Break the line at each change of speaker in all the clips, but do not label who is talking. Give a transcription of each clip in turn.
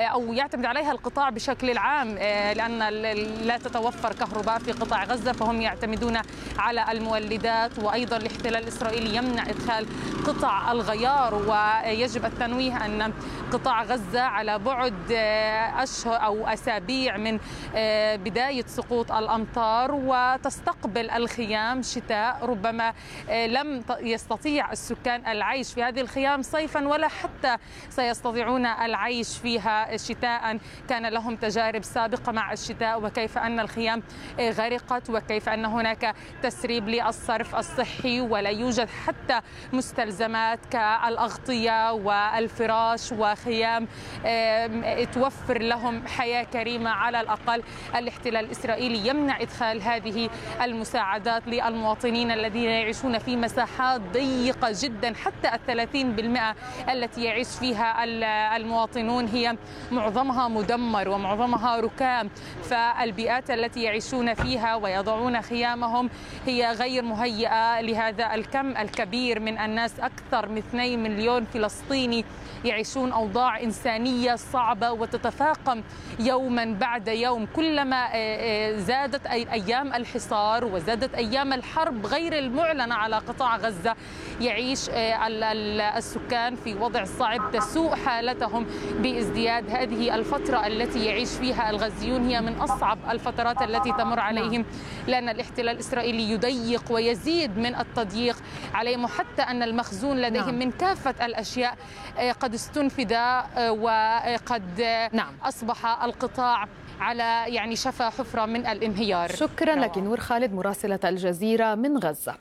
أو يعتمد عليها القطاع بشكل عام، لأن لا تتوفر كهرباء في قطاع غزة، فهم يعتمدون على المولدات. وأيضا الاحتلال الإسرائيلي يمنع إدخال قطع الغيار. ويجب التنويه أن قطاع غزة على بعد أشهر أو أسابيع من بداية سقوط الأمطار، وتستقبل الخيام شتاء. ربما لم يستطيع السكان العيش في هذه الخيام صيفا، ولا حتى سيستطيعون العيش فيها شتاء. كان لهم تجارب سابقة مع الشتاء، وكيف أن الخيام غرقت، وكيف أن هناك تسريب للصرف الصحي، ولا يوجد حتى مستلزمات كالأغطية والفراش وخيام توفر لهم حياة كريمة. على الأقل الاحتلال الإسرائيلي يمنع إدخال هذه المساعدات للمواطنين الذين يعيشون في مساحات ضيقة جدا. حتى 30% التي يعيش فيها المواطنون هي معظمها مدمر ومعظمها ركام، فالبيئات التي يعيشون فيها ويضعون خيامهم هي غير مهيئة لهذا الكم الكبير من الناس. أكثر من 2 مليون فلسطيني يعيشون أوضاع إنسانية صعبة وتتفاقم يوما بعد يوم. كلما زادت أيام الحصار وزادت أيام الحرب غير المعلنة على قطاع غزة، يعيش السكان في وضع صعب، تسوء حالتهم بازدياد. هذه الفترة التي يعيش فيها الغزيون هي من أصعب الفترات التي تمر عليهم، لأن الاحتلال الإسرائيلي يضيق ويزيد من التضييق عليهم، حتى أن المخزون لديهم من كافة الأشياء قد استنفد، وقد أصبح القطاع على شفا حفرة من الانهيار.
شكرا لك نور خالد مراسلة الجزيرة من غزة.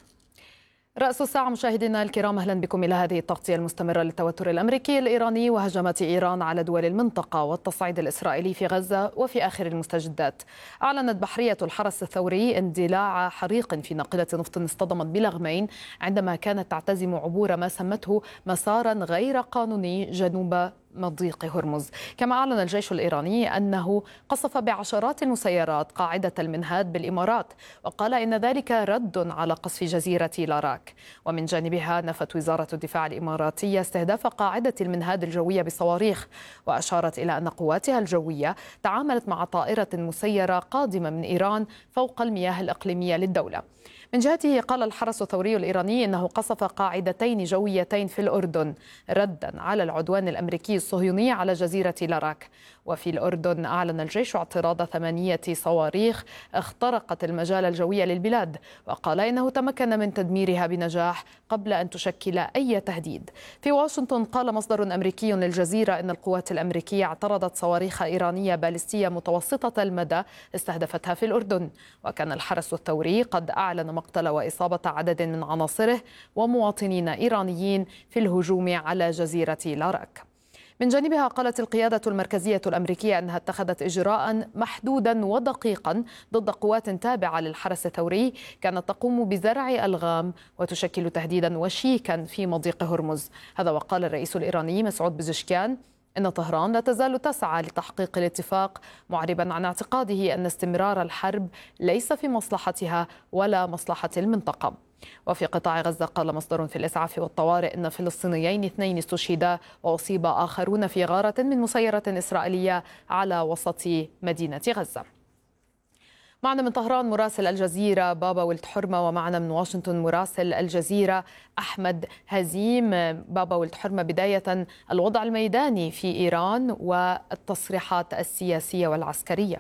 رأس الساعة مشاهدينا الكرام، أهلا بكم إلى هذه التغطية المستمرة للتوتر الأمريكي الإيراني وهجمات إيران على دول المنطقة والتصعيد الإسرائيلي في غزة. وفي آخر المستجدات، أعلنت بحرية الحرس الثوري اندلاع حريق في ناقلة نفط اصطدمت بلغمين عندما كانت تعتزم عبور ما سمته مسارا غير قانوني جنوب مضيق هرمز. كما أعلن الجيش الإيراني أنه قصف بعشرات المسيرات قاعدة المنهاد بالإمارات، وقال إن ذلك رد على قصف جزيرة لاراك. ومن جانبها نفت وزارة الدفاع الإماراتية استهداف قاعدة المنهاد الجوية بصواريخ، وأشارت إلى أن قواتها الجوية تعاملت مع طائرة مسيرة قادمة من إيران فوق المياه الإقليمية للدولة. من جهته قال الحرس الثوري الإيراني إنه قصف قاعدتين جويتين في الأردن ردا على العدوان الأمريكي الصهيوني على جزيرة لاراك. وفي الأردن أعلن الجيش اعتراض 8 صواريخ اخترقت المجال الجوي للبلاد، وقال إنه تمكن من تدميرها بنجاح قبل أن تشكل أي تهديد. في واشنطن قال مصدر أمريكي للجزيرة إن القوات الأمريكية اعترضت صواريخ إيرانية باليستية متوسطة المدى استهدفتها في الأردن. وكان الحرس الثوري قد أعلن مقتل وإصابة عدد من عناصره ومواطنين إيرانيين في الهجوم على جزيرة لاراك. من جانبها قالت القيادة المركزية الأمريكية أنها اتخذت إجراء محدودا ودقيقا ضد قوات تابعة للحرس الثوري كانت تقوم بزرع ألغام وتشكل تهديدا وشيكا في مضيق هرمز. هذا وقال الرئيس الإيراني مسعود بزشكيان إن طهران لا تزال تسعى لتحقيق الاتفاق، معربا عن اعتقاده أن استمرار الحرب ليس في مصلحتها ولا مصلحة المنطقة. وفي قطاع غزة قال مصدر في الإسعاف والطوارئ إن فلسطينيين 2 استشهدا وأصيب آخرون في غارة من مسيرة إسرائيلية على وسط مدينة غزة. معنا من طهران مراسل الجزيرة بابا ولد حرمة، ومعنا من واشنطن مراسل الجزيرة أحمد هزيم. بابا ولد حرمة، بداية الوضع الميداني في إيران والتصريحات السياسية والعسكرية.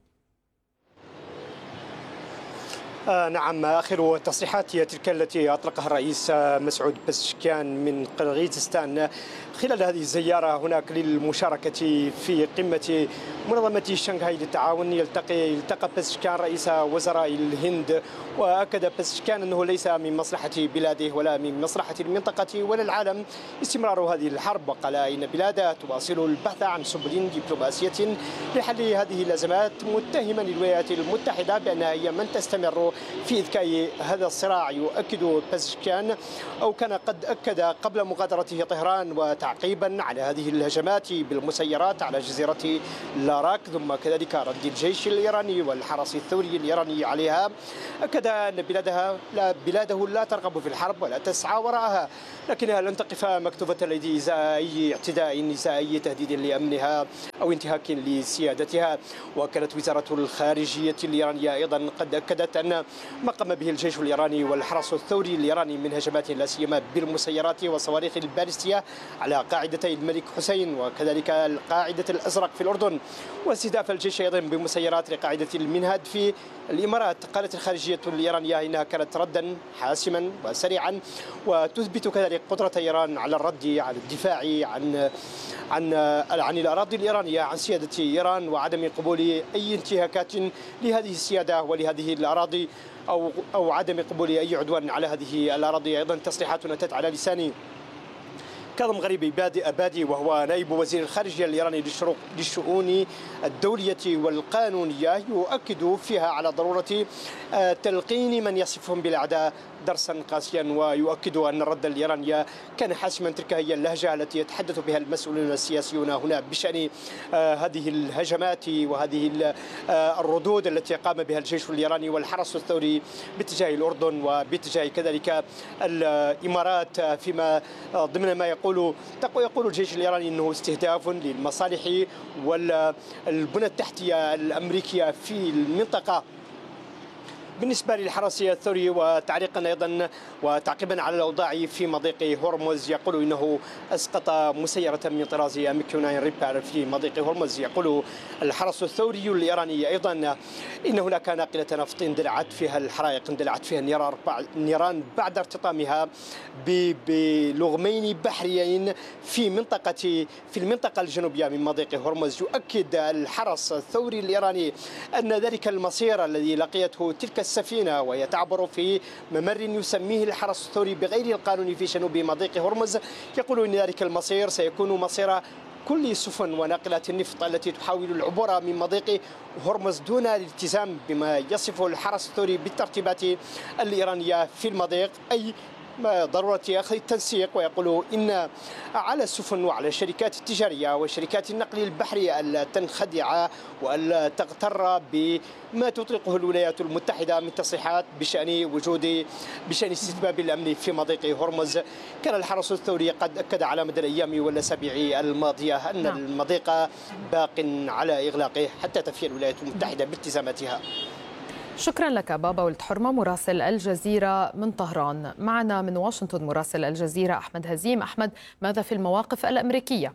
نعم، آخر التصريحات هي تلك التي أطلقها الرئيس مسعود بزشكيان من قرغيزستان خلال هذه الزيارة هناك للمشاركة في قمة منظمة شنغهاي للتعاون. التقى بزشكيان رئيس وزراء الهند، وأكد بزشكيان أنه ليس من مصلحة بلاده ولا من مصلحة المنطقة ولا العالم استمرار هذه الحرب، وقال إن بلاده تواصل البحث عن سبل دبلوماسية لحل هذه الأزمات، متهما الولايات المتحدة بأنها هي من تستمر في إذكاء هذا الصراع. يؤكد بزشكيان أو كان قد أكد قبل مغادرته طهران وتعقيبا على هذه الهجمات بالمسيرات على جزيرة لاراك ثم كذلك رد الجيش الإيراني والحرس الثوري الإيراني عليها، أكد أن بلاده لا ترغب في الحرب ولا تسعى وراءها، لكنها لن تقف مكتوفة اليد إزاء أي اعتداء، إزاء أي تهديد لأمنها أو انتهاك لسيادتها. وكانت وزارة الخارجية الإيرانية أيضا قد أكدت أن ما قام به الجيش الإيراني والحرس الثوري الإيراني من هجمات لا سيما بالمسيرات والصواريخ البالستية على قاعدتي الملك حسين وكذلك القاعدة الأزرق في الأردن، واستهداف الجيش أيضا بمسيرات لقاعدة المنهد في الإمارات. قالت الخارجية الإيرانية إنها كانت ردا حاسما وسريعا، وتثبت كذلك قدرة إيران على الرد، على الدفاع عن الأراضي الإيرانية، عن سيادة إيران وعدم قبول أي انتهاكات لهذه السيادة ولهذه الأراضي أو عدم قبول أي عدوان على هذه الأراضي. أيضا تصريحات أتت على لسان كاظم غريب أبادي وهو نائب وزير الخارجية الإيراني للشؤون الدولية والقانونية، يؤكد فيها على ضرورة تلقين من يصفهم بالأعداء درسا قاسيا، ويؤكد أن الرد الإيراني كان حاسما. تلك هي اللهجة التي يتحدث بها المسؤولون السياسيون هنا بشأن هذه الهجمات وهذه الردود التي قام بها الجيش الإيراني والحرس الثوري باتجاه الأردن وباتجاه كذلك الإمارات، فيما ضمن ما يقول الجيش الإيراني أنه استهداف للمصالح والبنى التحتية الأمريكية في المنطقة. بالنسبة للحرس الثوري وتعليقا أيضا وتعقيبا على الأوضاع في مضيق هرمز، يقول إنه أسقط مسيرة من طراز MQ-9 ريبر في مضيق هرمز. يقول الحرس الثوري الإيراني أيضا إن هناك ناقلة نفط اندلعت فيها الحرائق، اندلعت فيها النيران بعد ارتطامها بلغمين بحريين في المنطقة الجنوبية من مضيق هرمز. يؤكد الحرس الثوري الإيراني أن ذلك المصير الذي لقيته تلك السفينة وهي تعبر في ممر يسميه الحرس الثوري بغير القانون في جنوب مضيق هرمز، يقول إن ذلك المصير سيكون مصير كل سفن وناقلات النفط التي تحاول العبور من مضيق هرمز دون الالتزام بما يصفه الحرس الثوري بالترتيبات الإيرانية في المضيق، أي ضرورة أخذ التنسيق. ويقول إن على السفن وعلى الشركات التجارية وشركات النقل البحري ألا تنخدع وألا تغتر بما تطلقه الولايات المتحدة من تصريحات بشأن استتباب الأمن في مضيق هرمز. كان الحرس الثوري قد أكد على مدى الأيام والأسابيع الماضية أن المضيق باق على إغلاقه حتى تفي الولايات المتحدة بالتزاماتها.
شكرا لك بابا ولد حرمة مراسل الجزيرة من طهران. معنا من واشنطن مراسل الجزيرة أحمد هزيم. أحمد، ماذا في المواقف الأمريكية؟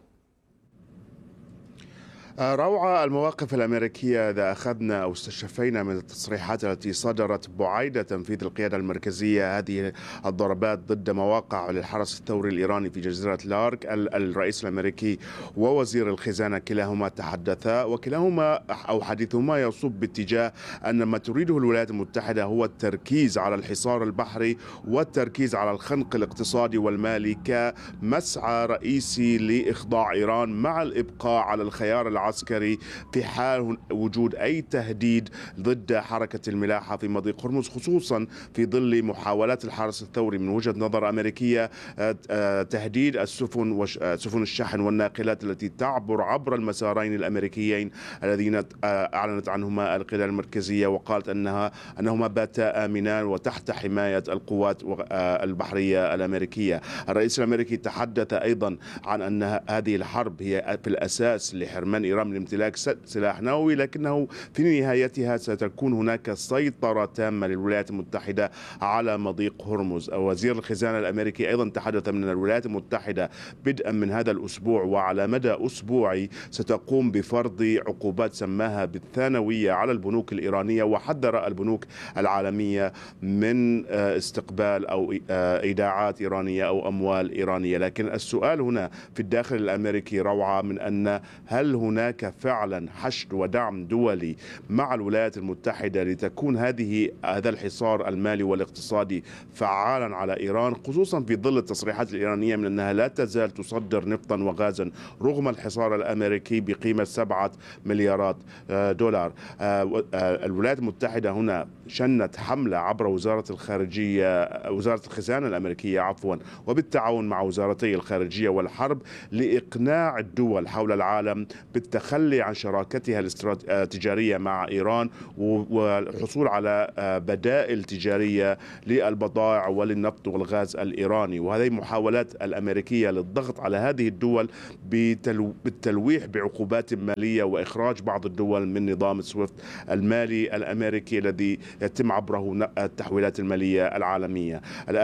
روعة المواقف الأمريكية إذا أخذنا أو استشفينا من التصريحات التي صدرت بعيد تنفيذ القيادة المركزية هذه الضربات ضد مواقع للحرس الثوري الإيراني في جزيرة لارك. الرئيس الأمريكي ووزير الخزانة كلاهما تحدثا، وكلاهما أو حديثهما يصب باتجاه أن ما تريده الولايات المتحدة هو التركيز على الحصار البحري والتركيز على الخنق الاقتصادي والمالي كمسعى رئيسي لإخضاع إيران مع الإبقاء على الخيار العسكري في حال وجود أي تهديد ضد حركة الملاحة في مضيق هرمز، خصوصا في ظل محاولات الحرس الثوري من وجهة نظر أمريكية تهديد السفن سفن الشحن والناقلات التي تعبر عبر المسارين الأمريكيين الذين أعلنت عنهما القيادة المركزية، وقالت أنهما باتا آمنان وتحت حماية القوات البحرية الأمريكية. الرئيس الأمريكي تحدث أيضا عن أن هذه الحرب هي في الأساس لحرمان إيران من امتلاك سلاح نووي، لكنه في نهايتها ستكون هناك سيطرة تامة للولايات المتحدة على مضيق هرمز. وزير الخزانة الأمريكي أيضا تحدث من الولايات المتحدة بدءا من هذا الأسبوع وعلى مدى أسبوعي ستقوم بفرض عقوبات سماها بالثانوية على البنوك الإيرانية، وحذر البنوك العالمية من استقبال أو إيداعات إيرانية أو أموال إيرانية. لكن السؤال هنا في الداخل الأمريكي روعة من أن هل هناك هناك فعلا حشد ودعم دولي مع الولايات المتحدة لتكون هذا الحصار المالي والاقتصادي فعالا على إيران، خصوصا في ظل التصريحات الإيرانية من أنها لا تزال تصدر نفطا وغازا رغم الحصار الأمريكي بقيمة 7 مليارات دولار. الولايات المتحدة هنا شنت حملة عبر وزارة الخزانة الأمريكية وبالتعاون مع وزارتي الخارجية والحرب لإقناع الدول حول العالم بالتخلي عن شراكتها التجارية مع إيران والحصول على بدائل تجارية للبضائع وللنفط والغاز الإيراني. وهذه محاولات الأمريكية للضغط على هذه الدول بالتلويح بعقوبات مالية وإخراج بعض الدول من نظام سويفت المالي الأمريكي الذي يتم عبره التحويلات المالية العالمية.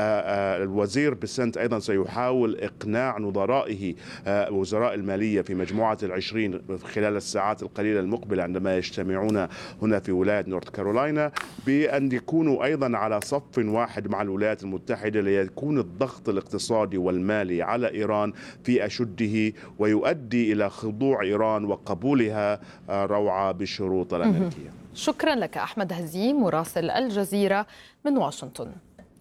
الوزير بسنت أيضا سيحاول إقناع نظرائه وزراء المالية في مجموعة ال20 خلال الساعات القليلة المقبلة عندما يجتمعون هنا في ولاية نورث كارولاينا بأن يكونوا أيضا على صف واحد مع الولايات المتحدة ليكون الضغط الاقتصادي والمالي على إيران في أشده ويؤدي إلى خضوع إيران وقبولها روعة بالشروط الأمريكية.
شكرا لك أحمد هزيم مراسل الجزيرة من واشنطن.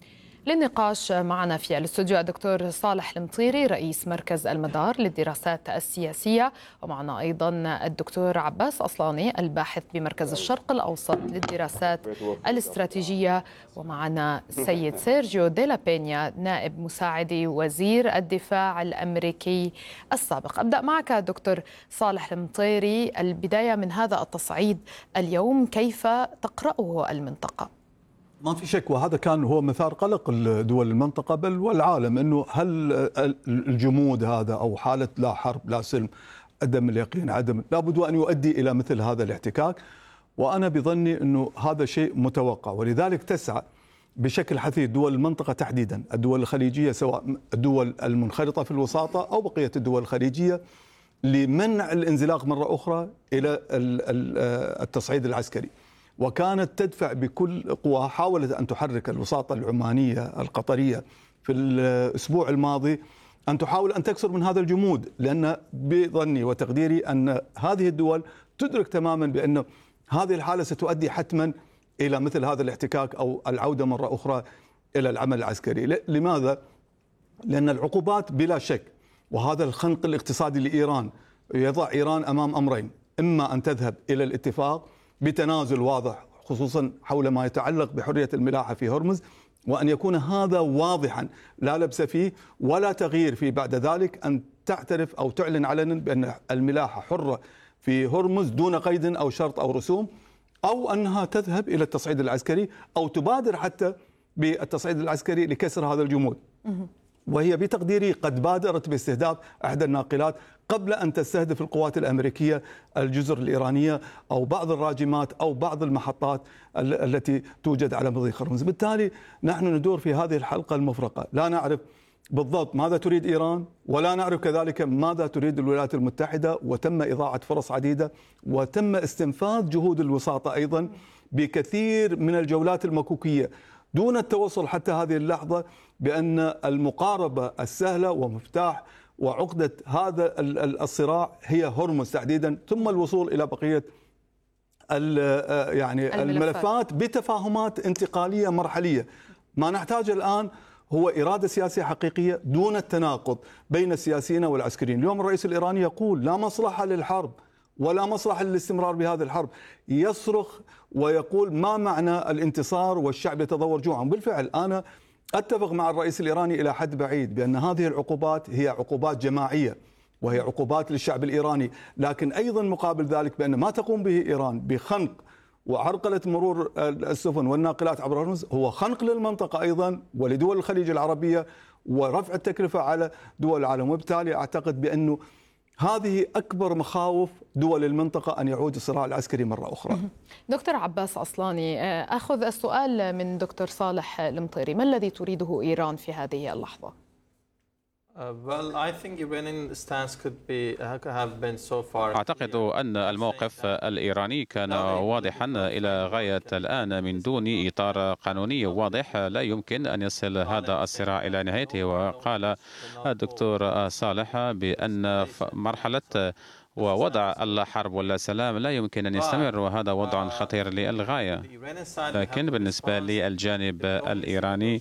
للنقاش معنا في الاستوديو الدكتور صالح المطيري رئيس مركز المدار للدراسات السياسية، ومعنا أيضا الدكتور عباس أصلاني الباحث بمركز الشرق الأوسط للدراسات الاستراتيجية، ومعنا السيد سيرجيو ديلا بينيا نائب مساعدي وزير الدفاع الأمريكي السابق. أبدأ معك دكتور صالح المطيري، البداية من هذا التصعيد اليوم كيف تقرأه المنطقة؟
ما في شك، وهذا كان هو مثار قلق دول المنطقة بل والعالم، أنه هل الجمود هذا أو حالة لا حرب لا سلم عدم اليقين لابد أن يؤدي إلى مثل هذا الاحتكاك، وأنا بظني أنه هذا شيء متوقع، ولذلك تسعى بشكل حثيث دول المنطقة تحديدا الدول الخليجية سواء الدول المنخرطة في الوساطة أو بقية الدول الخليجية لمنع الانزلاق مرة أخرى إلى التصعيد العسكري. وكانت تدفع بكل قوة، حاولت أن تحرك الوساطة العمانية القطرية في الأسبوع الماضي أن تحاول أن تكسر من هذا الجمود، لأن بظني وتقديري أن هذه الدول تدرك تماما بأن هذه الحالة ستؤدي حتما إلى مثل هذا الاحتكاك أو العودة مرة أخرى إلى العمل العسكري. لماذا؟ لأن العقوبات بلا شك وهذا الخنق الاقتصادي لإيران يضع إيران أمام أمرين: إما أن تذهب إلى الاتفاق بتنازل واضح خصوصا حول ما يتعلق بحرية الملاحة في هرمز، وأن يكون هذا واضحا لا لبس فيه ولا تغيير فيه، بعد ذلك أن تعترف أو تعلن علنا بأن الملاحة حرة في هرمز دون قيد أو شرط أو رسوم، أو أنها تذهب إلى التصعيد العسكري أو تبادر حتى بالتصعيد العسكري لكسر هذا الجمود. وهي بتقديري قد بادرت باستهداف إحدى الناقلات قبل أن تستهدف القوات الأمريكية الجزر الإيرانية أو بعض الراجمات أو بعض المحطات التي توجد على مضيق هرمز. بالتالي نحن ندور في هذه الحلقة المفرقة، لا نعرف بالضبط ماذا تريد إيران ولا نعرف كذلك ماذا تريد الولايات المتحدة، وتم إضاعة فرص عديدة وتم استنفاذ جهود الوساطة أيضا بكثير من الجولات المكوكية دون التوصل حتى هذه اللحظة بأن المقاربة السهلة ومفتاح وعقدة هذا الصراع هي هرمز تحديدا، ثم الوصول إلى بقية يعني الملفات بتفاهمات انتقالية مرحلية. ما نحتاج الآن هو إرادة سياسية حقيقية دون التناقض بين السياسيين والعسكريين. اليوم الرئيس الإيراني يقول لا مصلحة للحرب ولا مصلحة للاستمرار بهذه الحرب، يصرخ ويقول ما معنى الانتصار والشعب يتضور جوعا. بالفعل أنا أتفق مع الرئيس الإيراني إلى حد بعيد بأن هذه العقوبات هي عقوبات جماعية وهي عقوبات للشعب الإيراني، لكن أيضا مقابل ذلك بأن ما تقوم به إيران بخنق وعرقلة مرور السفن والناقلات عبر هرمز هو خنق للمنطقة أيضا ولدول الخليج العربية ورفع التكلفة على دول العالم. وبالتالي أعتقد بأنه هذه أكبر مخاوف دول المنطقة أن يعود الصراع العسكري مرة أخرى.
دكتور عباس أصلاني، أخذ السؤال من دكتور صالح المطيري، ما الذي تريده إيران في هذه اللحظة؟
أعتقد أن الموقف الإيراني كان واضحا إلى غاية الآن من دون إطار قانوني واضح لا يمكن أن يصل هذا الصراع إلى نهايته. وقال الدكتور صالح بأن مرحلة ووضع اللا حرب ولا سلام لا يمكن أن يستمر، وهذا وضع خطير للغاية. لكن بالنسبة للجانب الإيراني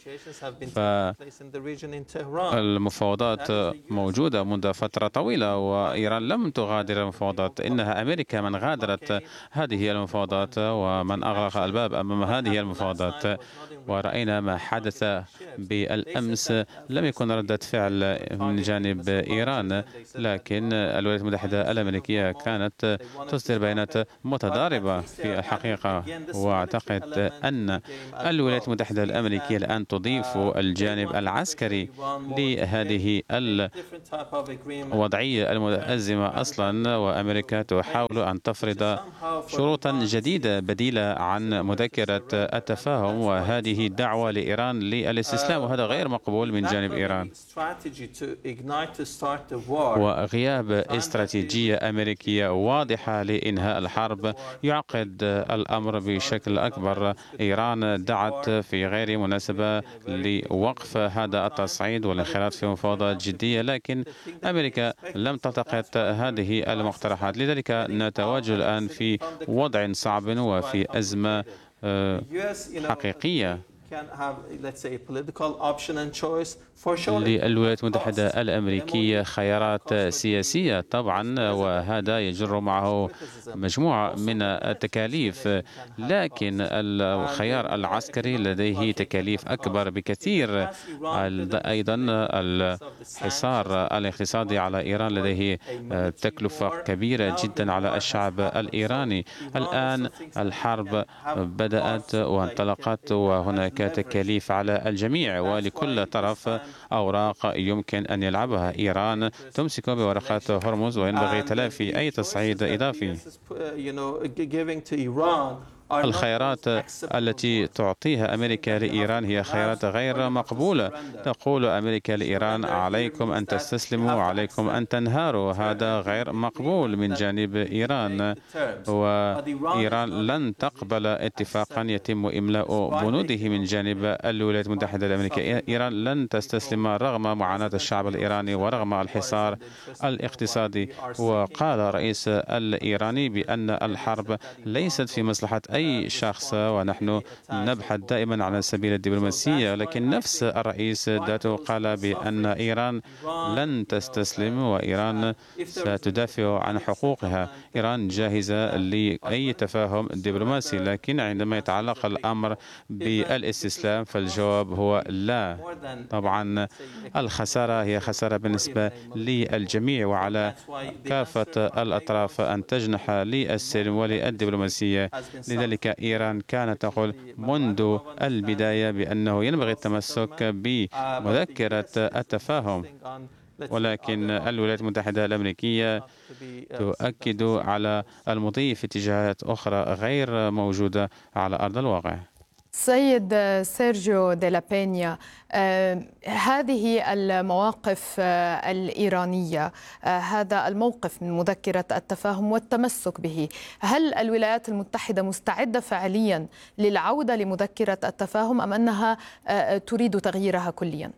فالمفاوضات موجودة منذ فترة طويلة، وإيران لم تغادر المفاوضات، إنها أمريكا من غادرت هذه المفاوضات ومن أغلق الباب أمام هذه المفاوضات. ورأينا ما حدث بالأمس لم يكن ردة فعل من جانب إيران، لكن الولايات المتحدة الأمريكية كانت تصدر بيانات متضاربة في الحقيقة. وأعتقد أن الولايات المتحدة الأمريكية الآن تضيف الجانب العسكري لهذه الوضعية المتأزمة أصلا، وأمريكا تحاول أن تفرض شروطا جديدة بديلة عن مذكرة التفاهم، وهذه دعوة لإيران للاستسلام، وهذا غير مقبول من جانب إيران. وغياب استراتيجية أمريكية واضحة لإنهاء الحرب يعقد الأمر بشكل أكبر. إيران دعت في غير مناسبة لوقف هذا التصعيد والانخراط في مفاوضات جدية، لكن أمريكا لم تلتقط هذه المقترحات. لذلك نتواجد الآن في وضع صعب وفي أزمة حقيقية. للولايات المتحدة الأمريكية خيارات سياسية طبعا، وهذا يجر معه مجموعة من التكاليف، لكن الخيار العسكري لديه تكاليف أكبر بكثير. أيضا الحصار الاقتصادي على إيران لديه تكلفة كبيرة جدا على الشعب الإيراني. الآن الحرب بدأت وانطلقت، وهناك تكاليف على الجميع، ولكل طرف أوراق يمكن أن يلعبها. إيران تمسك بورقة هرمز، وينبغي تلافي أي تصعيد إضافي. الخيارات التي تعطيها أمريكا لإيران هي خيارات غير مقبولة. تقول أمريكا لإيران: عليكم أن تستسلموا وعليكم أن تنهاروا. هذا غير مقبول من جانب إيران، وإيران لن تقبل اتفاقا يتم إملاء بنوده من جانب الولايات المتحدة الأمريكية. إيران لن تستسلم رغم معاناة الشعب الإيراني ورغم الحصار الاقتصادي. وقال الرئيس الإيراني بأن الحرب ليست في مصلحة أي شخص، ونحن نبحث دائما عن سبيل الدبلوماسية. لكن نفس الرئيس ذاته قال بأن إيران لن تستسلم، وإيران ستدافع عن حقوقها. إيران جاهزة لأي تفاهم دبلوماسي، لكن عندما يتعلق الأمر بالاستسلام فالجواب هو لا. طبعا الخسارة هي خسارة بالنسبة للجميع، وعلى كافة الأطراف أن تجنح للسلم وللدبلوماسية. لذلك إيران كانت تقول منذ البداية بأنه ينبغي التمسك بمذكرة التفاهم، ولكن الولايات المتحدة الأمريكية تؤكد على المضي في اتجاهات أخرى غير موجودة على أرض الواقع.
سيد سيرجيو دي لا بينيا، هذه المواقف الإيرانية، هذا الموقف من مذكرة التفاهم والتمسك به، هل الولايات المتحدة مستعدة فعليا للعودة لمذكرة التفاهم أم أنها تريد تغييرها كليا؟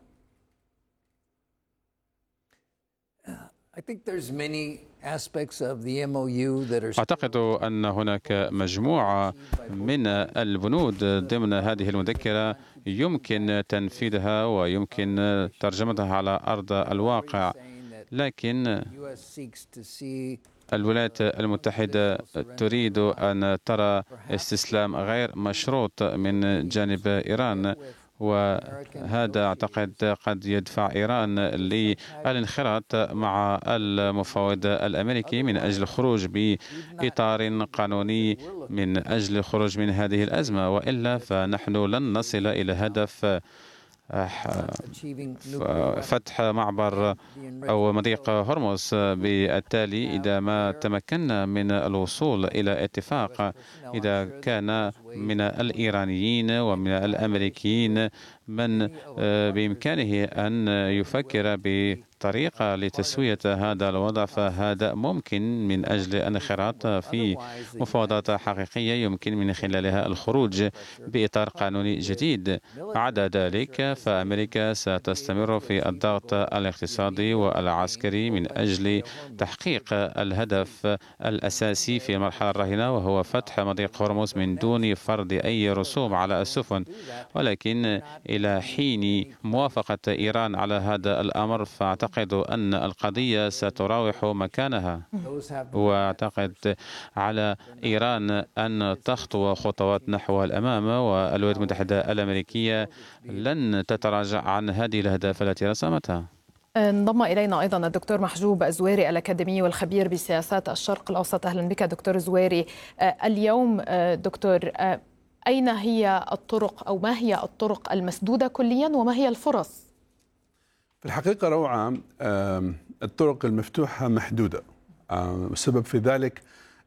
أعتقد أن هناك مجموعة من البنود ضمن هذه المذكرة يمكن تنفيذها ويمكن ترجمتها على أرض الواقع، لكن الولايات المتحدة تريد أن ترى استسلام غير مشروط من جانب إيران، وهذا أعتقد قد يدفع إيران للانخراط مع المفاوض الأمريكي من أجل الخروج بإطار قانوني من أجل الخروج من هذه الأزمة، وإلا فنحن لن نصل إلى هدف فتح معبر أو مضيق هرمز. بالتالي إذا ما تمكنا من الوصول إلى اتفاق، إذا كان من الإيرانيين ومن الأمريكيين من بإمكانه أن يفكر بطريقة لتسوية هذا الوضع، فهذا ممكن من أجل الانخراط في مفاوضات حقيقية يمكن من خلالها الخروج بإطار قانوني جديد. عدا ذلك فأمريكا ستستمر في الضغط الاقتصادي والعسكري من أجل تحقيق الهدف الأساسي في المرحلة الراهنة، وهو فتح مضيق هرمز من دون فرض أي رسوم على السفن. ولكن إلى حين موافقة إيران على هذا الأمر فأعتقد أن القضية ستراوح مكانها، وأعتقد على إيران أن تخطو خطوات نحو الأمام، والولايات المتحدة الأمريكية لن تتراجع عن هذه الأهداف التي رسمتها.
انضم إلينا أيضا الدكتور محجوب الزويري الأكاديمي والخبير بسياسات الشرق الأوسط. أهلا بك دكتور زويري. اليوم دكتور، أين هي الطرق أو ما هي الطرق المسدودة كليا وما هي الفرص؟
في الحقيقة روعة، الطرق المفتوحة محدودة. السبب في ذلك